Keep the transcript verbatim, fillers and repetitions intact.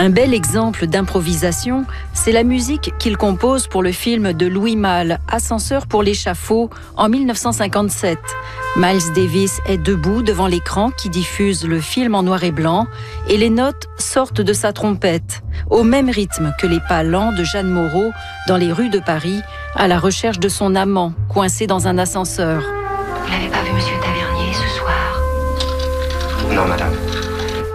Un bel exemple d'improvisation, c'est la musique qu'il compose pour le film de Louis Malle, Ascenseur pour l'échafaud, en mille neuf cent cinquante-sept. Miles Davis est debout devant l'écran qui diffuse le film en noir et blanc et les notes sortent de sa trompette, au même rythme que les pas lents de Jeanne Moreau dans les rues de Paris à la recherche de son amant, coincé dans un ascenseur.